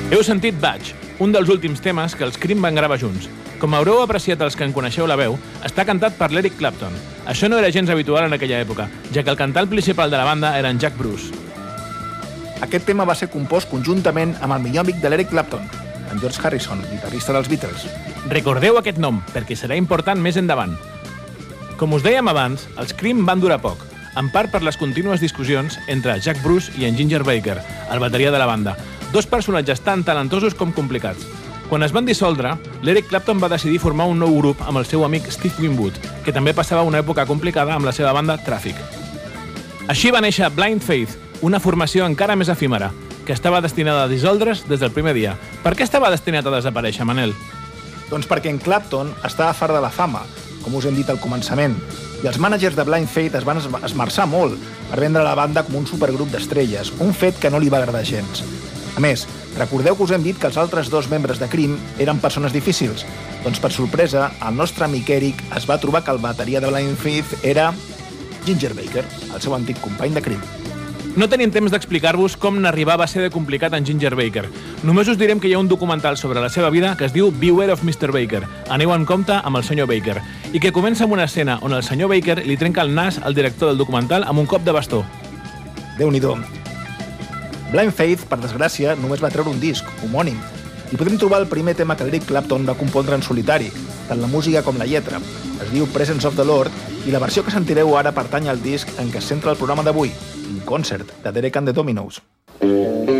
Heu sentit Batch, un dels últims temes que els Cream van gravar junts. Com haureu apreciat els que en coneixeu la veu, està cantat per l'Eric Clapton. Això no era gens habitual en aquella època, ja que el cantant principal de la banda era en Jack Bruce. Aquest tema va ser compost conjuntament amb el millor amic de l'Eric Clapton, en George Harrison, guitarrista dels Beatles. Recordeu aquest nom, perquè serà important més endavant. Com us dèiem abans, els Cream van durar poc, en part per les contínues discussions entre Jack Bruce i en Ginger Baker, el bateria de la banda, dos personatges tan talentosos com complicats. Quan es van dissoldre, l'Eric Clapton va decidir formar un nou grup amb el seu amic Steve Winwood, que també passava una època complicada amb la seva banda Traffic. Així va néixer Blind Faith, una formació encara més efímera, que estava destinada a dissoldre's des del primer dia. Per què estava destinat a desaparèixer, Manel? Doncs perquè en Clapton estava fart de la fama, com us hem dit al començament, i els mànagers de Blind Faith es van esmerçar molt per vendre la banda com un supergrup d'estrelles, un fet que no li va agradar gens. A més, recordeu que us hem dit que els altres dos membres de Cream eren persones difícils? Doncs per sorpresa, el nostre amic Eric es va trobar que el bateria de Blind Faith era Ginger Baker, el seu antic company de Cream. No tenim temps d'explicar-vos com n'arribava a ser de complicat en Ginger Baker. Només us direm que hi ha un documental sobre la seva vida que es diu Beware of Mr. Baker, aneu en compte amb el senyor Baker, i que comença amb una escena on el senyor Baker li trenca el nas al director del documental amb un cop de bastó. Déu-n'hi-do. Blind Faith, per desgràcia, només va treure un disc, homònim, i podem trobar el primer tema que l'Eric Clapton va compondre en solitari, tant la música com la lletra. Es diu Presence of the Lord, i la versió que sentireu ara pertany al disc en què es centra el programa d'avui, In Concert, de Derek and the Dominos.